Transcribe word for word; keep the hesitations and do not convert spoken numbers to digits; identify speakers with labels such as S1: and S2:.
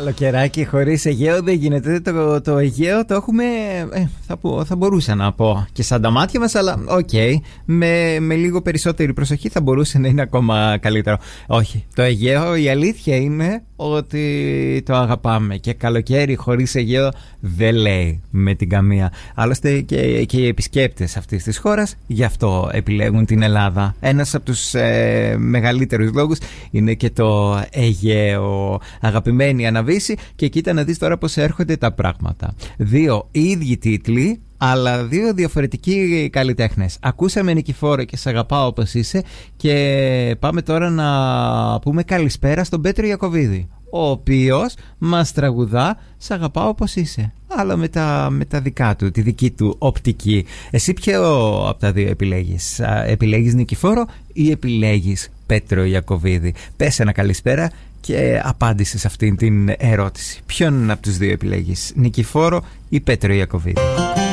S1: Καλοκαιράκι χωρίς Αιγαίο δεν γίνεται. Το, το Αιγαίο το έχουμε, ε, θα, πω, θα μπορούσα να πω και σαν τα μάτια μας, αλλά οκ, okay, με, με λίγο περισσότερη προσοχή θα μπορούσε να είναι ακόμα καλύτερο. Όχι, το Αιγαίο, η αλήθεια είναι ότι το αγαπάμε και καλοκαίρι χωρίς Αιγαίο δεν λέει με την καμία. Άλλωστε και, και οι επισκέπτες αυτής της χώρας γι' αυτό επιλέγουν την Ελλάδα. Ένας από τους ε, μεγαλύτερους λόγους είναι και το Αιγαίο. Αγαπημένη Αναβίση, και κοίτα να δεις τώρα πώς έρχονται τα πράγματα. Δύο οι ίδιοι τίτλοι, αλλά δύο διαφορετικοί καλλιτέχνες. Ακούσαμε Νικηφόρο και Σ' αγαπάω όπως είσαι, και πάμε τώρα να πούμε καλησπέρα στον Πέτρο Ιακωβίδη, ο οποίος μας τραγουδά Σ' αγαπάω όπως είσαι, αλλά με τα, με τα δικά του, τη δική του οπτική. Εσύ ποιο από τα δύο επιλέγεις? Επιλέγεις Νικηφόρο ή επιλέγεις Πέτρο Ιακωβίδη? Πες ένα καλησπέρα και απάντησε σε αυτήν την ερώτηση. Ποιον από τους δύο επιλέγεις, Νικηφόρο ή Πέτρο Ιακωβίδη?